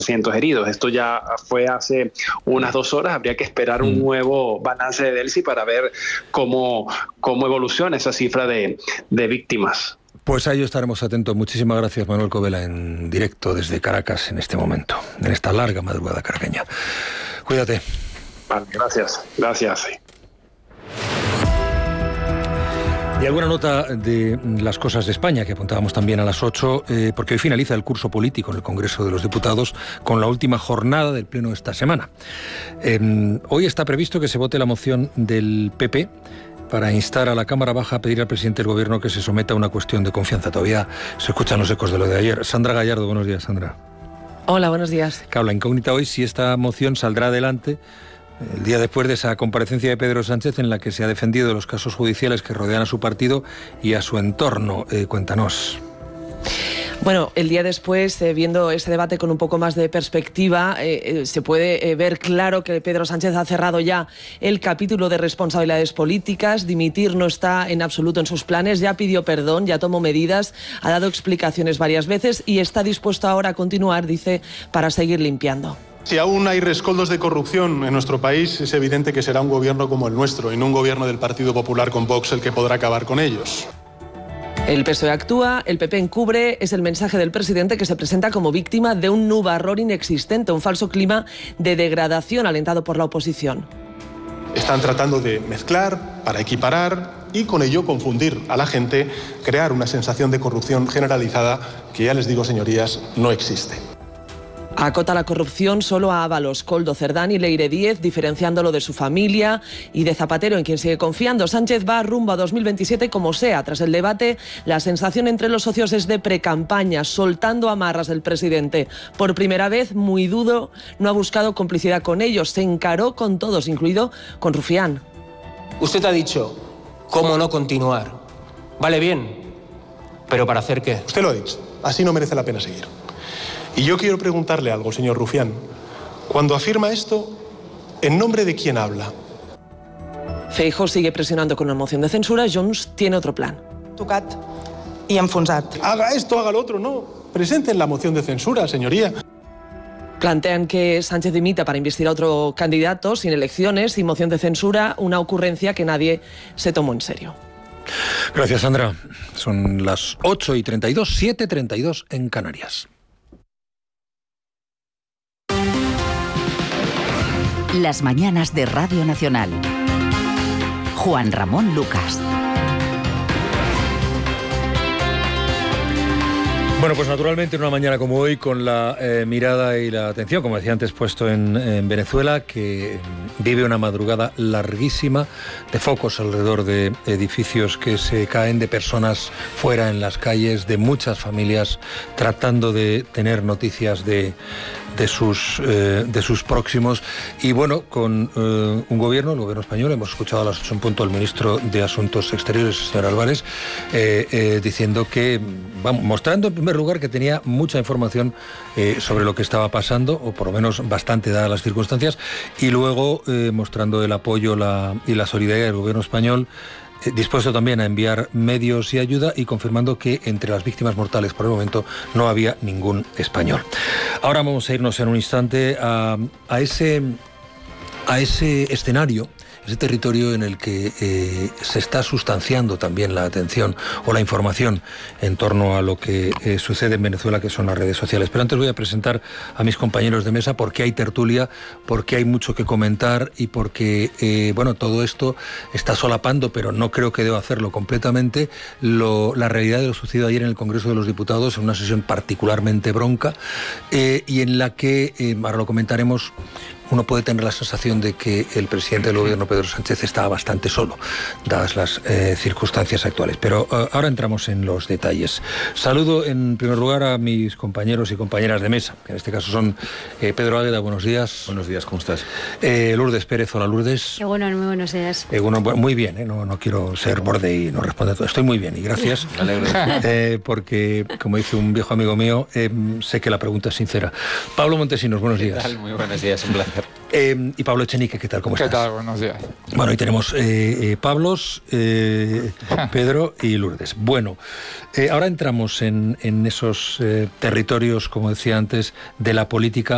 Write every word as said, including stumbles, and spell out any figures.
heridos. Esto ya fue hace unas dos horas. Habría que esperar un nuevo balance de Delsi para ver cómo, cómo evoluciona esa cifra de, de víctimas. Pues a ello estaremos atentos. Muchísimas gracias, Manuel Covela, en directo desde Caracas en este momento, en esta larga madrugada caraqueña. Cuídate. Vale, gracias. Gracias. Y alguna nota de las cosas de España, que apuntábamos también a las ocho, eh, porque hoy finaliza el curso político en el Congreso de los Diputados con la última jornada del Pleno de esta semana. Eh, hoy está previsto que se vote la moción del P P para instar a la Cámara Baja a pedir al presidente del Gobierno que se someta a una cuestión de confianza. Todavía se escuchan los ecos de lo de ayer. Sandra Gallardo, buenos días, Sandra. Hola, buenos días. Claro, la incógnita hoy si esta moción saldrá adelante el día después de esa comparecencia de Pedro Sánchez en la que se ha defendido de los casos judiciales que rodean a su partido y a su entorno. Eh, cuéntanos. Bueno, el día después, eh, viendo ese debate con un poco más de perspectiva, eh, eh, se puede eh, ver claro que Pedro Sánchez ha cerrado ya el capítulo de responsabilidades políticas. Dimitir no está en absoluto en sus planes. Ya pidió perdón, ya tomó medidas, ha dado explicaciones varias veces y está dispuesto ahora a continuar, dice, para seguir limpiando. Si aún hay rescoldos de corrupción en nuestro país, es evidente que será un gobierno como el nuestro y no un gobierno del Partido Popular con Vox el que podrá acabar con ellos. El P S O E actúa, el P P encubre, es el mensaje del presidente que se presenta como víctima de un nubarrón inexistente, un falso clima de degradación alentado por la oposición. Están tratando de mezclar para equiparar y con ello confundir a la gente, crear una sensación de corrupción generalizada que, ya les digo, señorías, no existe. Acota la corrupción solo a Ábalos, Koldo, Cerdán y Leire Díez, diferenciándolo de su familia y de Zapatero, en quien sigue confiando. Sánchez va rumbo a dos mil veintisiete como sea. Tras el debate, la sensación entre los socios es de precampaña, soltando amarras del presidente. Por primera vez, muy duro, no ha buscado complicidad con ellos. Se encaró con todos, incluido con Rufián. Usted ha dicho, ¿cómo no continuar? Vale bien, pero ¿para hacer qué? Usted lo ha dicho. Así no merece la pena seguir. Y yo quiero preguntarle algo, señor Rufián. Cuando afirma esto, ¿en nombre de quién habla? Feijóo sigue presionando con una moción de censura. Junts tiene otro plan. Tocat y enfonsat. Haga esto, haga lo otro, no. Presenten la moción de censura, señoría. Plantean que Sánchez dimita para investir a otro candidato sin elecciones y moción de censura, una ocurrencia que nadie se tomó en serio. Gracias, Sandra. Son las ocho y treinta y dos, siete y treinta y dos en Canarias. Las mañanas de Radio Nacional. Juan Ramón Lucas. Bueno, pues naturalmente en una mañana como hoy, con la eh, mirada y la atención, como decía antes, puesto en, en Venezuela, que vive una madrugada larguísima de focos alrededor de edificios que se caen, de personas fuera en las calles, de muchas familias tratando de tener noticias de, de, sus, eh, de sus próximos. Y bueno, con eh, un gobierno, el gobierno español, hemos escuchado a las ocho en punto al ministro de Asuntos Exteriores, señor Álvarez, eh, eh, diciendo que, vamos, mostrando en primer lugar que tenía mucha información eh, sobre lo que estaba pasando, o por lo menos bastante dadas las circunstancias, y luego eh, mostrando el apoyo la, y la solidaridad del gobierno español, eh, dispuesto también a enviar medios y ayuda, y confirmando que entre las víctimas mortales por el momento no había ningún español. Ahora vamos a irnos en un instante a, a, ese, a ese escenario, ese territorio en el que eh, se está sustanciando también la atención o la información en torno a lo que eh, sucede en Venezuela, que son las redes sociales. Pero antes voy a presentar a mis compañeros de mesa, porque hay tertulia, porque hay mucho que comentar y porque, eh, bueno, todo esto está solapando, pero no creo que deba hacerlo completamente, lo, la realidad de lo sucedido ayer en el Congreso de los Diputados, en una sesión particularmente bronca, eh, y en la que, eh, ahora lo comentaremos, uno puede tener la sensación de que el presidente del gobierno, Pedro Sánchez, está bastante solo, dadas las eh, circunstancias actuales. Pero uh, ahora entramos en los detalles. Saludo en primer lugar a mis compañeros y compañeras de mesa, que en este caso son eh, Pedro Águeda, buenos días. Buenos días, ¿cómo estás? Eh, Lourdes Pérez, hola Lourdes. Qué bueno, muy buenos días. Eh, bueno, muy bien, eh, no, no quiero ser borde y no responder todo. Estoy muy bien y gracias. Me alegro. Eh, porque, como dice un viejo amigo mío, eh, sé que la pregunta es sincera. Pablo Montesinos, buenos días. ¿Qué tal? Muy buenos días, un placer. Eh, y Pablo Echenique, ¿qué tal? ¿Cómo ¿Qué estás? tal? Buenos días. Bueno, hoy tenemos eh, eh, Pablos, eh, Pedro y Lourdes. Bueno, eh, ahora entramos en, en esos eh, territorios, como decía antes, de la política